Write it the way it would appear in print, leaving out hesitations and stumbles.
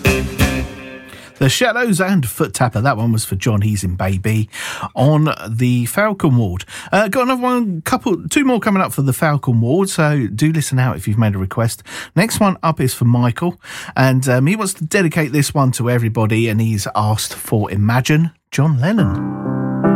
The Shadows and Foot Tapper. That one was for John. He's in Baby on the Falcon Ward. Got another two more coming up for the Falcon Ward, so do listen out if you've made a request. Next one up is for Michael, and he wants to dedicate this one to everybody, and he's asked for Imagine, John Lennon.